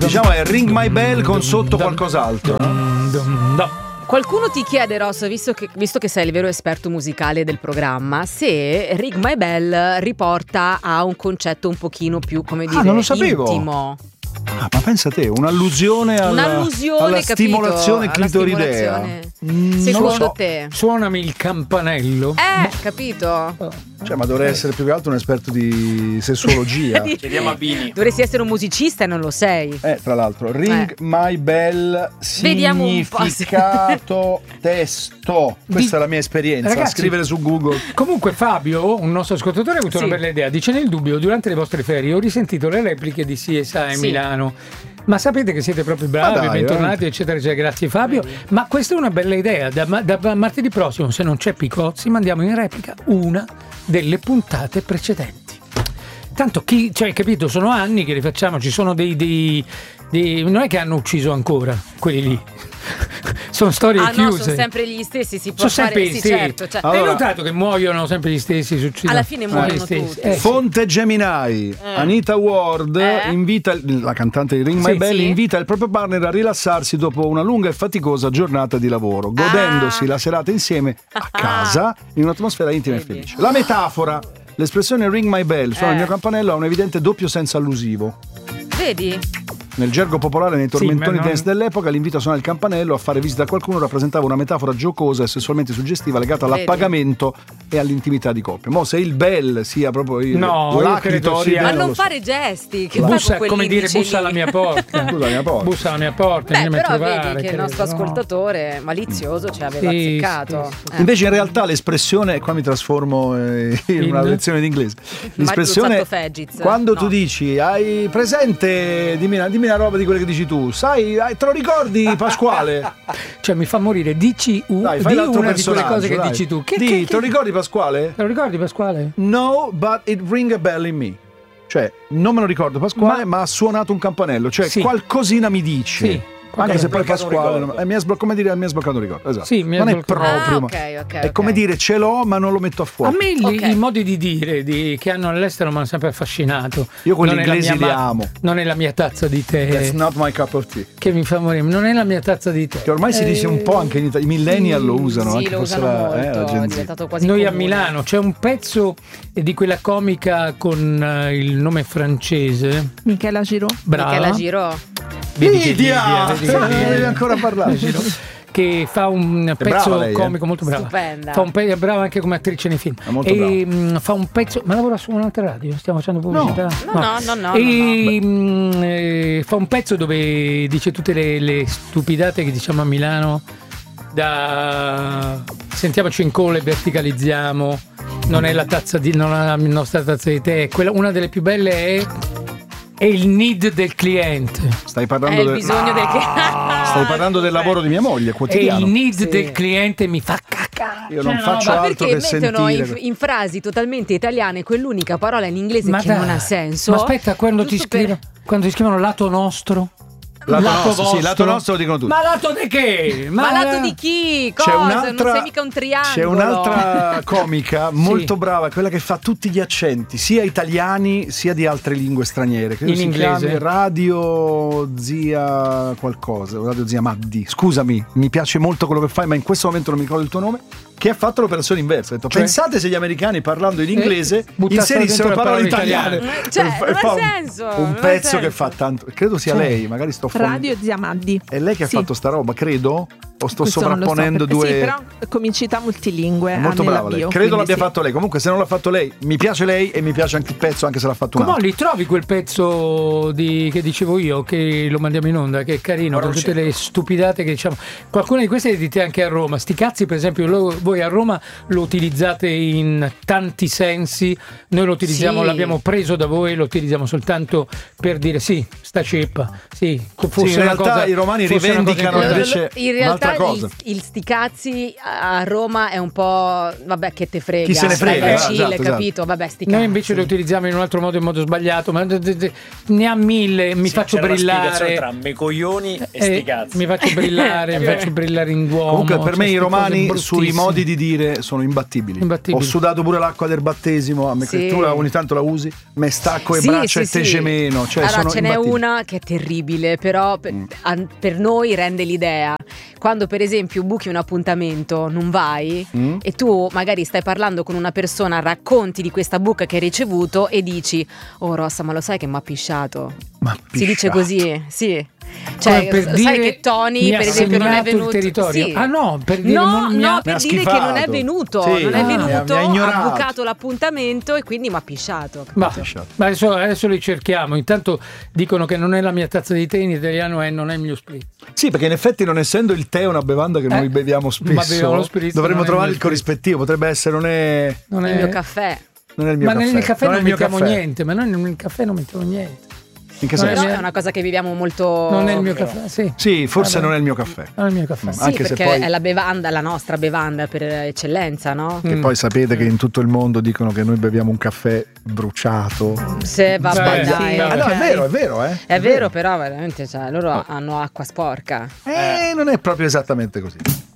Diciamo è Ring My Bell con sotto qualcos'altro. Qualcuno ti chiede, Ross, visto che sei il vero esperto musicale del programma, se Ring My Bell riporta a un concetto un pochino più, come dire, non lo sapevo. Intimo. Ma pensa te, un'allusione alla stimolazione clitoridea. Secondo te? Suonami il campanello. Capito? Cioè, ma dovrei essere più che altro un esperto di sessuologia. Chiediamo a Bini. Dovresti essere un musicista e non lo sei. Tra l'altro, Ring My Bell, Vediamo un po'. significato testo. Questa è la mia esperienza. Ragazzi, scrivere su Google. Comunque Fabio, un nostro ascoltatore, ha avuto una bella idea. Dice: nel dubbio, durante le vostre ferie ho risentito le repliche di CSI Milano. Ma sapete che siete proprio bravi, bentornati, eccetera, eccetera. Grazie Fabio. Ma questa è una bella idea. Da martedì prossimo, se non c'è Picozzi, mandiamo in replica una delle puntate precedenti. Tanto capito, sono anni che le facciamo, ci sono dei non è che hanno ucciso ancora quelli lì. Sono storie chiuse. No, sono sempre gli stessi, si può sono fare, sempre, certo. Hai notato che muoiono sempre gli stessi? Succedono. Alla fine muoiono tutti. Fonte Gemini, Anita Ward invita la cantante di Ring My Bell invita il proprio partner a rilassarsi dopo una lunga e faticosa giornata di lavoro, godendosi la serata insieme a casa in un'atmosfera intima e felice. La metafora, l'espressione Ring My Bell, suona il mio campanello, ha un evidente doppio senso allusivo. Vedi? Nel gergo popolare, nei tormentoni dance dell'epoca, l'invito a suonare il campanello a fare visita a qualcuno rappresentava una metafora giocosa e sessualmente suggestiva legata all'appagamento e all'intimità di coppia. Mo se il bell sia proprio la clitoride, ma non fare gesti, che bussa, come dire, bussa alla mia porta. Bussa alla mia porta. Però vedi che il nostro ascoltatore malizioso ci aveva azzeccato. Invece in realtà l'espressione, qua mi trasformo in una lezione di inglese. L'espressione quando tu dici hai presente, dimmi una roba di quelle che dici tu, sai, te lo ricordi Pasquale? Cioè mi fa morire, dici dai, fai l'altro una di quelle cose che dici tu. Te lo ricordi Pasquale? Te lo ricordi Pasquale? No, but it ring a bell in me. Cioè, non me lo ricordo Pasquale, ma ha suonato un campanello, cioè qualcosina mi dice. Sì. Anche se poi Pasquale mi ha sbloccato un ricordo. Esatto. Sì, non è proprio. È come dire ce l'ho ma non lo metto a fuoco. A me i modi di dire che hanno all'estero mi hanno sempre affascinato. Io con gli inglesi li amo. Non è la mia tazza di tè. That's not my cup of tea. Che mi fa morire. Non è la mia tazza di tè. Che ormai si dice un po' anche in Italia. I millennial lo usano. Sì, anche lo usano molto. È diventato quasi noi comune. a Milano c'è un pezzo di quella comica con il nome francese. Michela Giraud. Brava. Michela Giraud. Lidia, devi ancora parlare. Che fa un pezzo lei, comico molto brava. Stupenda. È brava anche come attrice nei film. Fa un pezzo, ma lavora su un'altra radio, stiamo facendo pubblicità. No. Fa un pezzo dove dice tutte le stupidate che diciamo a Milano, da sentiamoci in colla e verticalizziamo, non è la nostra tazza di tè, una delle più belle è il need del cliente. Stai parlando il bisogno del cliente. Stai parlando del lavoro di mia moglie quotidiano. E il need del cliente mi fa cacare. Io non faccio altro che sentire. Ma perché mettono in frasi totalmente italiane quell'unica parola in inglese che non ha senso? Ma aspetta, quando ti scrivono lato nostro. Lato nostro lo dicono tutti. Ma lato di che? Ma lato di chi? Cosa? Non sei mica un triangolo. C'è un'altra comica molto brava, quella che fa tutti gli accenti, sia italiani sia di altre lingue straniere. Credo in si inglese. chiami Radio Zia qualcosa, Radio Zia Maddi. Scusami, mi piace molto quello che fai, ma in questo momento non mi ricordo il tuo nome. Che ha fatto l'operazione inversa. Ha detto, pensate se gli americani parlando in inglese inserissero parole italiane. Cioè, non ha senso. Un pezzo che fa tanto. Credo sia lei, magari sto Radio Zia Maddi. È lei che ha fatto sta roba, credo? O sto Questo sovrapponendo due. Sì, però comicità multilingue. È molto brava lei. Credo l'abbia fatto lei. Comunque, se non l'ha fatto lei, mi piace lei e mi piace anche il pezzo, anche se l'ha fatto un altro. Come li trovi quel pezzo che dicevo io, che lo mandiamo in onda, che è carino, con tutte le stupidate che diciamo. Qualcuna di queste le dite anche a Roma. Sti cazzi, per esempio, voi a Roma lo utilizzate in tanti sensi. Noi lo utilizziamo, l'abbiamo preso da voi, lo utilizziamo soltanto per dire sta ceppa. Sì, in realtà i romani rivendicano invece in realtà un'altra cosa. Il sti cazzi a Roma è un po', vabbè, che te frega. Chi se ne frega, chill, esatto. capito? Vabbè, sti cazzi. Noi invece lo utilizziamo in un altro modo, in modo sbagliato, ma ne ha mille, mi faccio brillare tra me coglioni e sti cazzi. Mi faccio brillare in Duomo. Comunque per me i romani sui bruttissime. modi di dire sono imbattibili. Ho sudato pure l'acqua del battesimo, a me che tu ogni tanto la usi, me stacco le braccia e te gemeno, cioè allora, sono ce n'è una che è terribile, però per noi rende l'idea. Quando per esempio buchi un appuntamento, non vai e tu magari stai parlando con una persona, racconti di questa buca che hai ricevuto e dici: oh Rossa, ma lo sai che m'ha pisciato? Si dice così, sì. Cioè, per sai dire, che Tony per esempio non è venuto il territorio. Sì. Ah no, per dire per dire che non è venuto, sì. non è venuto, mi ha ha bucato l'appuntamento e quindi mi ha pisciato. Ma adesso li cerchiamo. Intanto dicono che non è la mia tazza di tè, in italiano non è il mio spritz. Sì, perché in effetti non essendo il tè una bevanda che noi beviamo spesso, dovremmo trovare il corrispettivo. Potrebbe essere non è il mio caffè. Non è il mio caffè. Nel caffè non mettiamo caffè. niente, ma noi nel caffè non mettiamo niente. In che senso? Però è una cosa che viviamo molto. Non è il mio caffè, sì. Sì, forse non è il mio caffè. Non è il mio caffè. Sì, anche perché se poi... è la bevanda, la nostra bevanda per eccellenza, no? Che poi sapete che in tutto il mondo dicono che noi beviamo un caffè bruciato. Se va dai, sì. No, è vero, eh. È vero, però veramente loro hanno acqua sporca. Non è proprio esattamente così.